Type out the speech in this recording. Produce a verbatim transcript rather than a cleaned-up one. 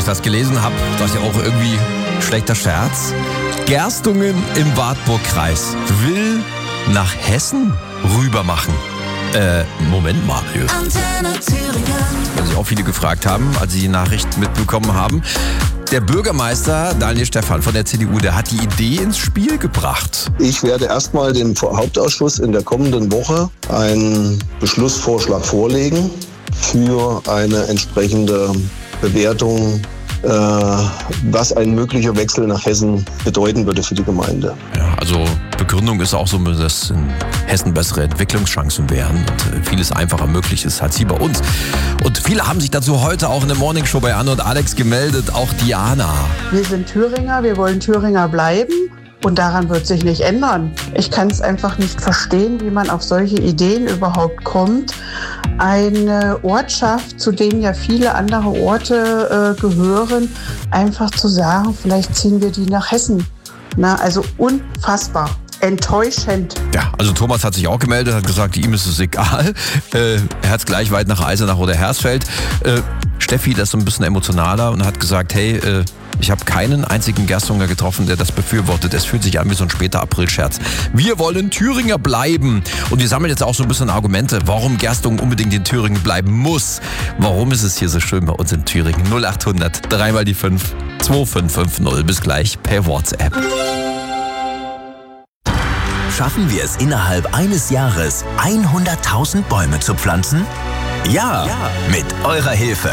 das gelesen habe, dachte ich auch irgendwie schlechter Scherz. Gerstungen im Wartburgkreis will nach Hessen rüber machen. Äh, Moment mal. Weil sich auch viele gefragt haben, als sie die Nachricht mitbekommen haben. Der Bürgermeister Daniel Stephan von der C D U, der hat die Idee ins Spiel gebracht. Ich werde erstmal dem Hauptausschuss in der kommenden Woche einen Beschlussvorschlag vorlegen für eine entsprechende Bewertung, äh, was ein möglicher Wechsel nach Hessen bedeuten würde für die Gemeinde. Ja, also Begründung ist auch so, dass in Hessen bessere Entwicklungschancen wären und vieles einfacher möglich ist als hier bei uns. Und viele haben sich dazu heute auch in der Morningshow bei Anne und Alex gemeldet, auch Diana. Wir sind Thüringer, wir wollen Thüringer bleiben. Und daran wird sich nicht ändern. Ich kann es einfach nicht verstehen, wie man auf solche Ideen überhaupt kommt. Eine Ortschaft, zu denen ja viele andere Orte äh, gehören, einfach zu sagen, vielleicht ziehen wir die nach Hessen. Na, also unfassbar. Enttäuschend. Ja, also Thomas hat sich auch gemeldet, hat gesagt, ihm ist es egal. Äh, er hat es gleich weit nach Eisenach oder Hersfeld. Äh, Steffi, das ist so ein bisschen emotionaler und hat gesagt, hey, äh, ich habe keinen einzigen Gerstunger getroffen, der das befürwortet. Es fühlt sich an wie so ein später April-Scherz. Wir wollen Thüringer bleiben. Und wir sammeln jetzt auch so ein bisschen Argumente, warum Gerstungen unbedingt in Thüringen bleiben muss. Warum ist es hier so schön bei uns in Thüringen? null acht hundert, dreimal die fünf, zwei fünf fünf null. Bis gleich per WhatsApp. Schaffen wir es innerhalb eines Jahres, hunderttausend Bäume zu pflanzen? Ja, ja, mit eurer Hilfe.